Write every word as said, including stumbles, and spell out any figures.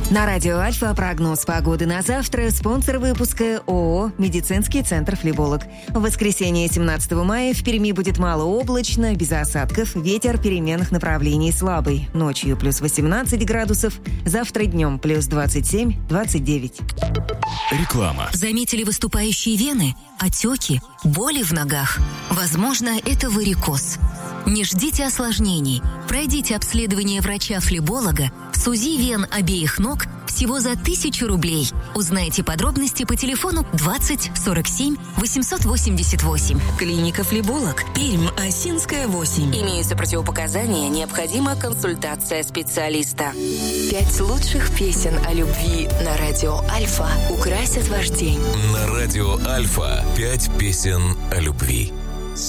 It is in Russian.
На радио Альфа прогноз погоды на завтра. Спонсор выпуска ООО «Медицинский центр Флеболог». В воскресенье семнадцатого мая в Перми будет малооблачно, без осадков, ветер переменных направлений слабый. Ночью плюс восемнадцать градусов, завтра днем плюс двадцать семь - двадцать девять. Реклама. Заметили выступающие вены, отеки, боли в ногах? Возможно, это варикоз. Не ждите осложнений. Пройдите обследование врача-флеболога с УЗИ вен обеих ног всего за тысячу рублей. Узнайте подробности по телефону двадцать сорок семь восемьсот восемьдесят восемь. Клиника «Флеболог», Пермь, Осинская, восемь. Имеются противопоказания, необходима консультация специалиста. Пять лучших песен о любви на радио Альфа украсят ваш день. На радио Альфа пять песен о любви.